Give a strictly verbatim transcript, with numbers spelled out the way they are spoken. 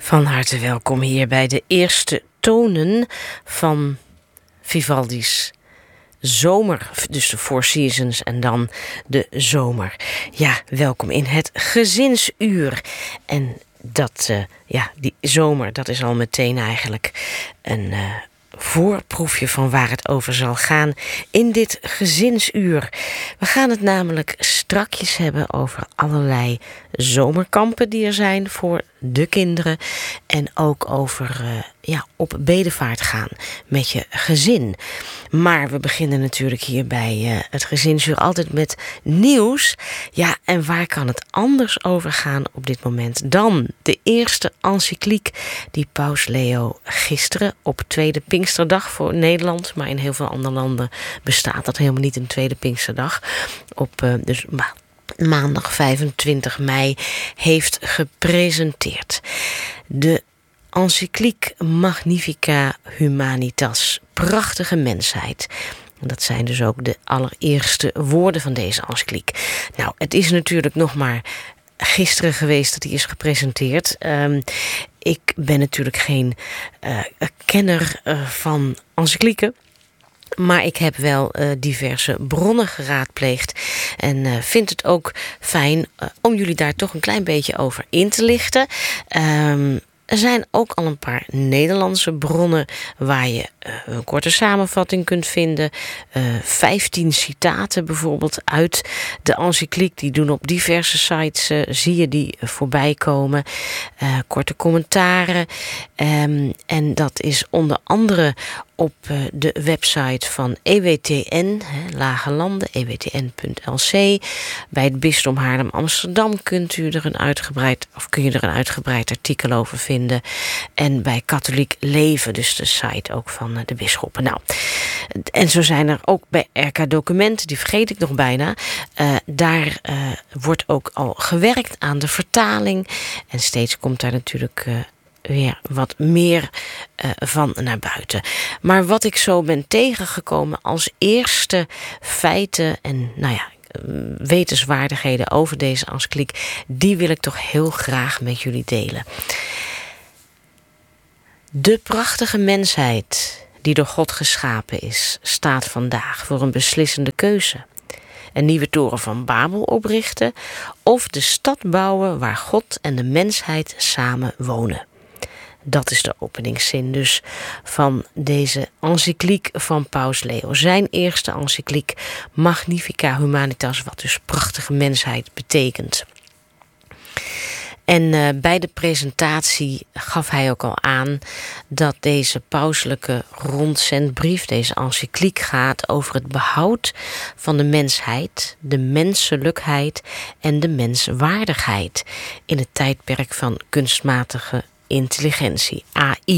Van harte welkom hier bij de eerste tonen van Vivaldi's zomer. Dus de Four Seasons en dan de zomer. Ja, welkom in het gezinsuur. En dat, uh, ja, die zomer, dat is al meteen eigenlijk een uh, voorproefje van waar het over zal gaan in dit gezinsuur. We gaan het namelijk strakjes hebben over allerlei zomerkampen die er zijn voor de kinderen. En ook over uh, ja, op bedevaart gaan met je gezin. Maar we beginnen natuurlijk hier bij uh, het gezinsuur altijd met nieuws. Ja, en waar kan het anders over gaan op dit moment dan de eerste encycliek die Paus Leo gisteren op tweede Pinksterdag voor Nederland, maar in heel veel andere landen bestaat dat helemaal niet, een tweede Pinksterdag, op uh, dus ma- maandag vijfentwintig mei heeft gepresenteerd. De encycliek Magnificat Humanitas, prachtige mensheid. Dat zijn dus ook de allereerste woorden van deze encycliek. Nou, het is natuurlijk nog maar gisteren geweest dat die is gepresenteerd. Um, ik ben natuurlijk geen uh, kenner uh, van encyclieken. Maar ik heb wel uh, diverse bronnen geraadpleegd. En uh, vind het ook fijn uh, om jullie daar toch een klein beetje over in te lichten. Um, Er zijn ook al een paar Nederlandse bronnen waar je uh, een korte samenvatting kunt vinden. Uh, vijftien citaten bijvoorbeeld uit de encycliek. Die doen op diverse sites, uh, zie je die uh, voorbij komen. Uh, korte commentaren. Um, en dat is onder andere op uh, de website van E W T N, hè, Lage Landen, E W T N punt L C. Bij het Bisdom Haarlem-Amsterdam kunt u er een uitgebreid, of kun je er een uitgebreid artikel over vinden. En bij Katholiek Leven, dus de site ook van uh, de bisschoppen. Nou, en zo zijn er ook bij R K Documenten, die vergeet ik nog bijna. Uh, daar uh, wordt ook al gewerkt aan de vertaling. En steeds komt daar natuurlijk Uh, weer wat meer uh, van naar buiten. Maar wat ik zo ben tegengekomen als eerste feiten en nou ja, wetenswaardigheden over deze encycliek, die wil ik toch heel graag met jullie delen. De prachtige mensheid die door God geschapen is, staat vandaag voor een beslissende keuze. Een nieuwe toren van Babel oprichten of de stad bouwen waar God en de mensheid samen wonen. Dat is de openingszin dus van deze encycliek van Paus Leo. Zijn eerste encycliek Magnificat Humanitas, wat dus prachtige mensheid betekent. En uh, bij de presentatie gaf hij ook al aan dat deze pauselijke rondzendbrief, deze encycliek, gaat over het behoud van de mensheid, de menselijkheid en de menswaardigheid in het tijdperk van kunstmatige intelligentie, A I.